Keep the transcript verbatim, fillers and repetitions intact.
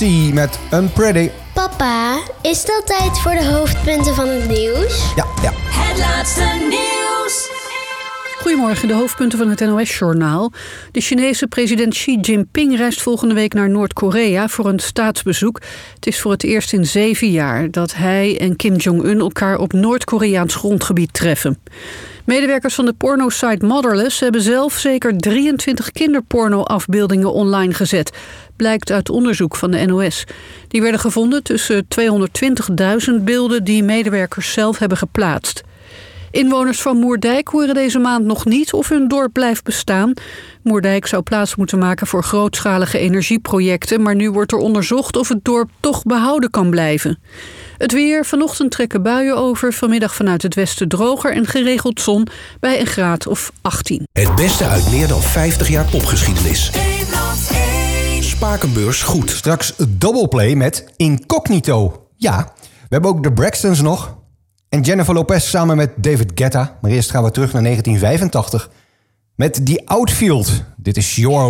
T met Unpretty. Papa, is dat tijd voor de hoofdpunten van het nieuws? Ja, ja. Het laatste nieuws. Goedemorgen, de hoofdpunten van het N O S-journaal. De Chinese president Xi Jinping reist volgende week naar Noord-Korea voor een staatsbezoek. Het is voor het eerst in zeven jaar dat hij en Kim Jong-un elkaar op Noord-Koreaans grondgebied treffen. Medewerkers van de pornosite Motherless hebben zelf zeker drieëntwintig kinderporno-afbeeldingen online gezet. Blijkt uit onderzoek van de N O S. Die werden gevonden tussen tweehonderdtwintigduizend beelden die medewerkers zelf hebben geplaatst. Inwoners van Moerdijk horen deze maand nog niet of hun dorp blijft bestaan. Moerdijk zou plaats moeten maken voor grootschalige energieprojecten, maar nu wordt er onderzocht of het dorp toch behouden kan blijven. Het weer, vanochtend trekken buien over, vanmiddag vanuit het westen droger en geregeld zon bij een graad of achttien. Het beste uit meer dan vijftig jaar popgeschiedenis. Spakenbeurs goed. Straks Doubleplay met Incognito. Ja, we hebben ook de Braxtons nog. En Jennifer Lopez samen met David Guetta. Maar eerst gaan we terug naar negentien vijfentachtig. Met The Outfield. Dit is Your